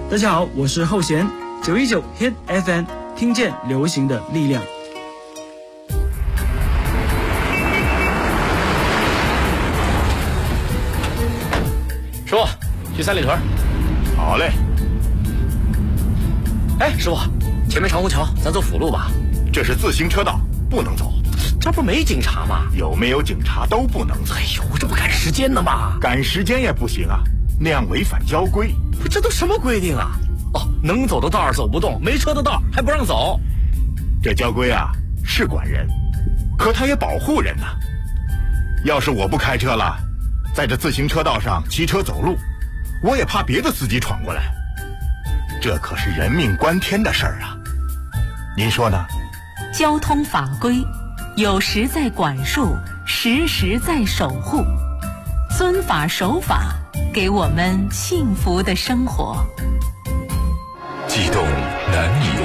大家好，我是后弦，919 Hit FM， 听见流行的力量。 师傅，去三里屯。 好嘞。 哎，师傅，前面长虹桥，咱走辅路吧。 这是自行车道，不能走。 这不没警察吗？ 有没有警察都不能走。 哎呦，这不赶时间呢吗？ 赶时间也不行啊，那样违反交规。 不，这都什么规定啊？哦，能走的道走不动，没车的道还不让走。 这交规啊是管人，可它也保护人呐。要是我不开车了，在这自行车道上骑车走路，我也怕别的司机闯过来。这可是人命关天的事儿啊，您说呢？ 交通法规有时在管束，时时在守护，遵法守法，给我们幸福的生活。 激动